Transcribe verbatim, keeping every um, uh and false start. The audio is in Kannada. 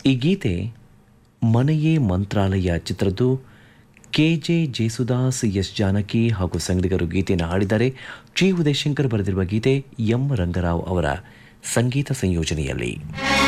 ಈ ಗೀತೆ ಮನೆಯೇ ಮಂತ್ರಾಲಯ ಚಿತ್ರದ್ದು. K J Yesudas, S Janaki ಹಾಗೂ ಸಂಗಡಿಗರು ಗೀತೆಯನ್ನು ಹಾಡಿದ್ದಾರೆ. ಚಿ ಉದಯಶಂಕರ್ ಬರೆದಿರುವ ಗೀತೆ ಎಂ ರಂಗರಾವ್ ಅವರ ಸಂಗೀತ ಸಂಯೋಜನೆಯಲ್ಲಿ.